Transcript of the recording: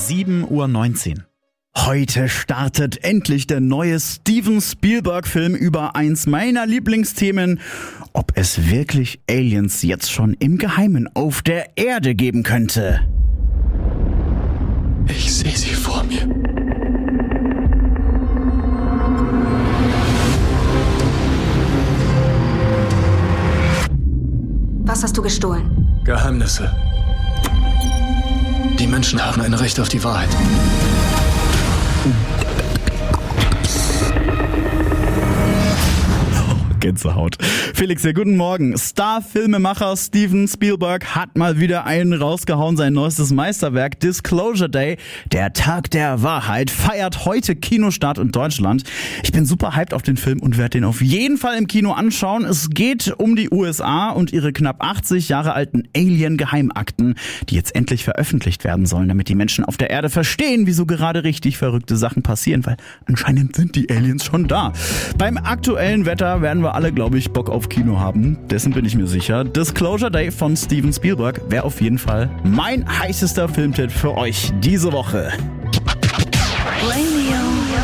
7:19 Uhr. Heute startet endlich der neue Steven Spielberg-Film über eins meiner Lieblingsthemen. Ob es wirklich Aliens jetzt schon im Geheimen auf der Erde geben könnte. Ich sehe sie vor mir. Was hast du gestohlen? Geheimnisse. Die Menschen haben ein Recht auf die Wahrheit. Gänsehaut. Felix, ja, guten Morgen. Star-Filmemacher Steven Spielberg hat mal wieder einen rausgehauen. Sein neuestes Meisterwerk Disclosure Day, der Tag der Wahrheit, feiert heute Kinostart in Deutschland. Ich bin super hyped auf den Film und werde den auf jeden Fall im Kino anschauen. Es geht um die USA und ihre knapp 80 Jahre alten Alien-Geheimakten, die jetzt endlich veröffentlicht werden sollen, damit die Menschen auf der Erde verstehen, wieso gerade richtig verrückte Sachen passieren, weil anscheinend sind die Aliens schon da. Beim aktuellen Wetter werden wir alle, glaube ich, Bock auf Kino haben. Dessen bin ich mir sicher. Disclosure Day von Steven Spielberg wäre auf jeden Fall mein heißester Filmtipp für euch diese Woche.